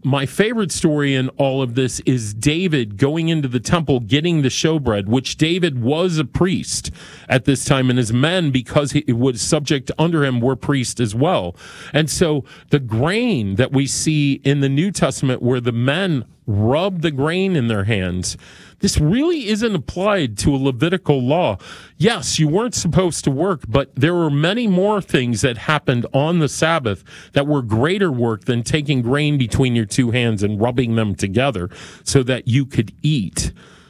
my favorite story in all of this is David going into the temple, getting the showbread, which David was a priest at this time, and his men, because he was subject under him, were priests as well. And so the grain that we see in the New Testament where the men rub the grain in their hands, this really isn't applied to a Levitical law. Yes, you weren't supposed to work, but there were many more things that happened on the Sabbath that were greater work than taking grain between your two hands and rubbing them together so that you could eat.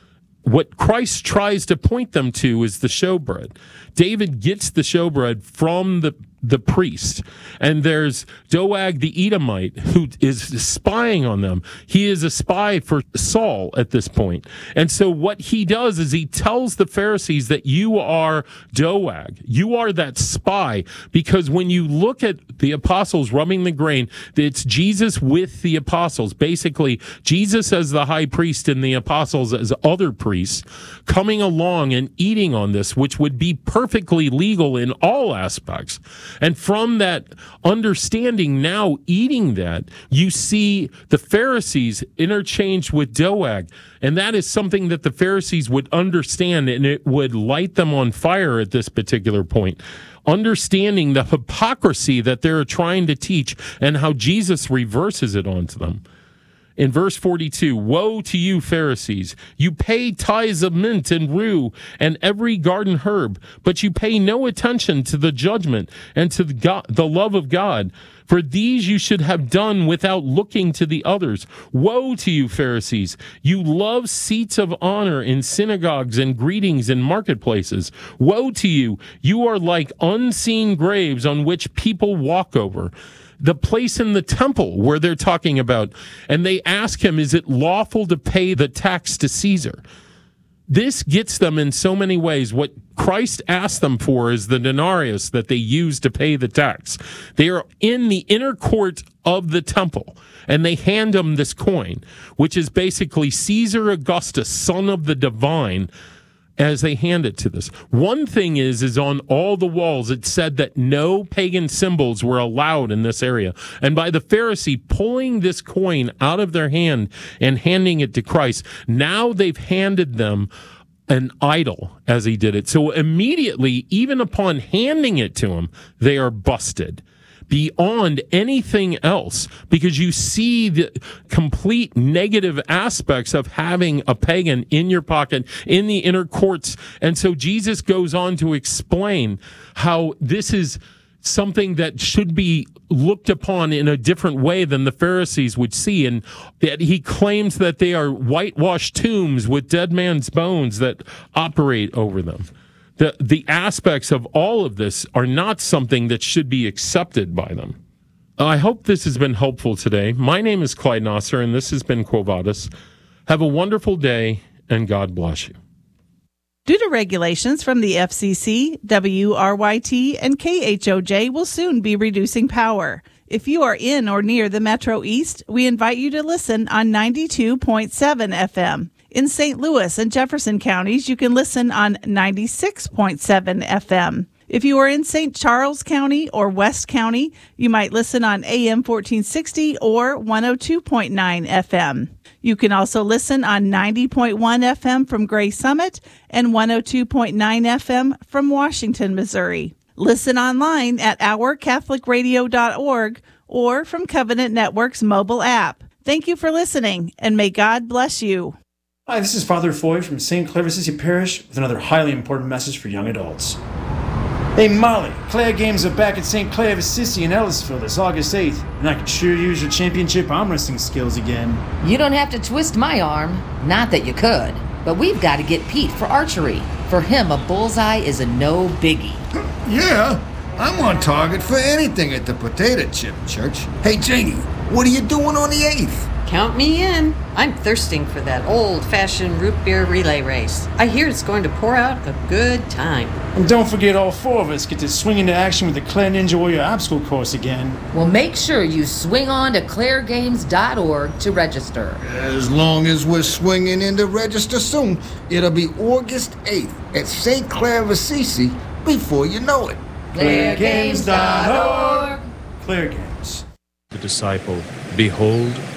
What Christ tries to point them to is the showbread. David gets the showbread from the priest, and there's Doeg the Edomite who is spying on them. He is a spy for Saul at this point. And so what he does is he tells the Pharisees that you are Doeg. You are that spy, because when you look at the apostles rubbing the grain, it's Jesus with the apostles. Basically, Jesus as the high priest and the apostles as other priests coming along and eating on this, which would be perfectly legal in all aspects. And from that understanding, now eating that, you see the Pharisees interchanged with Doeg. And that is something that the Pharisees would understand, and it would light them on fire at this particular point. Understanding the hypocrisy that they're trying to teach and how Jesus reverses it onto them. In verse 42, woe to you, Pharisees! You pay tithes of mint and rue and every garden herb, but you pay no attention to the judgment and to the love of God. For these you should have done without looking to the others. Woe to you, Pharisees! You love seats of honor in synagogues and greetings in marketplaces. Woe to you! You are like unseen graves on which people walk over. The place in the temple where they're talking about, and they ask him, is it lawful to pay the tax to Caesar? This gets them in so many ways. What Christ asked them for is the denarius that they use to pay the tax. They are in the inner court of the temple, and they hand them this coin, which is basically Caesar Augustus, son of the divine, as they hand it to this. One thing is on all the walls, it said that no pagan symbols were allowed in this area. And by the Pharisee pulling this coin out of their hand and handing it to Christ, now they've handed them an idol as he did it. So immediately, even upon handing it to him, they are busted beyond anything else, because you see the complete negative aspects of having a pagan in your pocket in the inner courts. And so Jesus goes on to explain how this is something that should be looked upon in a different way than the Pharisees would see, and that he claims that they are whitewashed tombs with dead man's bones that operate over them. The aspects of all of this are not something that should be accepted by them. I hope this has been helpful today. My name is Clyde Nasser, and this has been Quo Vadis. Have a wonderful day, and God bless you. Due to regulations from the FCC, WRYT, and KHOJ will soon be reducing power. If you are in or near the Metro East, we invite you to listen on 92.7 FM. In St. Louis and Jefferson counties, you can listen on 96.7 FM. If you are in St. Charles County or West County, you might listen on AM 1460 or 102.9 FM. You can also listen on 90.1 FM from Gray Summit and 102.9 FM from Washington, Missouri. Listen online at ourcatholicradio.org or from Covenant Network's mobile app. Thank you for listening, and may God bless you. Hi, this is Father Foy from St. Clair of Assisi Parish with another highly important message for young adults. Hey Molly, Claire Games are back at St. Clair of Assisi in Ellisville this August 8th, and I can sure use your championship arm wrestling skills again. You don't have to twist my arm. Not that you could. But we've got to get Pete for archery. For him, a bullseye is a no biggie. Yeah, I'm on target for anything at the Potato Chip Church. Hey Janie, what are you doing on the 8th? Count me in. I'm thirsting for that old-fashioned root beer relay race. I hear it's going to pour out a good time. And don't forget all four of us get to swing into action with the Claire Ninja Warrior obstacle course again. Well, make sure you swing on to clairegames.org to register. As long as we're swinging in to register soon, it'll be August 8th at St. Clair of Assisi before you know it. clairegames.org. Claire Games. The disciple, behold,